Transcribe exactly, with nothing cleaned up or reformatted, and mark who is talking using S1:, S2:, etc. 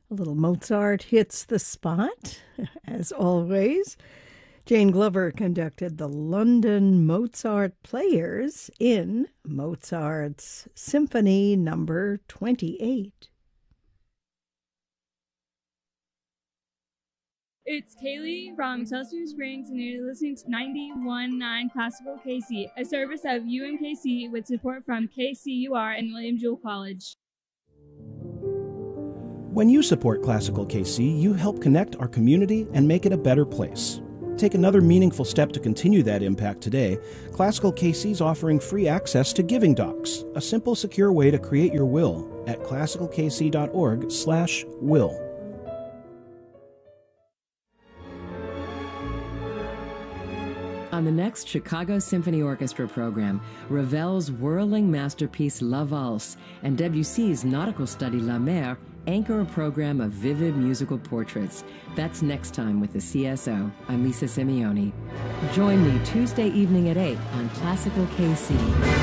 S1: A little Mozart hits the spot, as always. Jane Glover conducted the London Mozart Players in Mozart's Symphony Number twenty-eight.
S2: It's Kaylee from Excelsior Springs, and you're listening to ninety-one point nine Classical K C, a service of U M K C with support from K C U R and William Jewell College.
S3: When you support Classical K C, you help connect our community and make it a better place. Take another meaningful step to continue that impact today. Classical K C is offering free access to Giving Docs, a simple, secure way to create your will at classical k c dot org slash will.
S4: On the next Chicago Symphony Orchestra program, Ravel's whirling masterpiece La Valse and Debussy's nautical study La Mer anchor a program of vivid musical portraits. That's next time with the C S O. I'm Lisa Simeoni. Join me Tuesday evening at eight on Classical K C.